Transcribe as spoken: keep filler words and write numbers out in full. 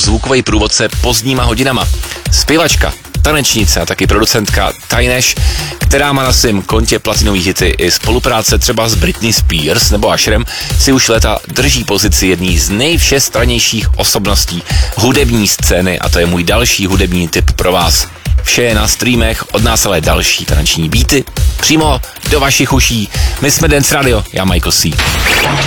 zvukový průvodce pozdníma hodinama. Zpěvačka, tanečnice a taky producentka Tynesh, která má na svém kontě platinový hity i spolupráce třeba s Britney Spears nebo Usherem, si už léta drží pozici jedný z nejvšestrannějších osobností hudební scény a to je můj další hudební tip pro vás. Vše je na streamech, od nás ale další taneční beaty přímo do vašich uší. My jsme Dance Radio, já Michael C.